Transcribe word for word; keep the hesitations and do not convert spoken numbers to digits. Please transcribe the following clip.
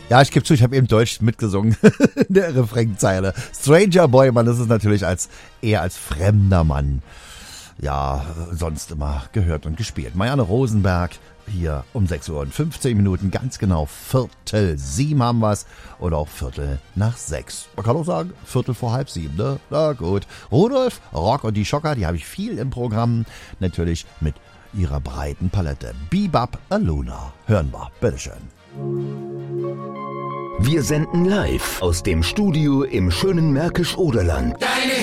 Ja, ich gebe zu, ich habe eben Deutsch mitgesungen in der Refrainzeile. Stranger Boy, man ist es natürlich als eher als fremder Mann. Ja, sonst immer gehört und gespielt. Marianne Rosenberg hier um sechs Uhr und fünfzehn Minuten, ganz genau Viertel sieben haben wir's oder auch Viertel nach sechs. Man kann auch sagen, Viertel vor halb sieben, ne? Na gut. Rudolf, Rock und die Schocker, die habe ich viel im Programm, natürlich mit ihrer breiten Palette. Bebop Aluna, hören wir, bitteschön. Wir senden live aus dem Studio im schönen Märkisch-Oderland. Deine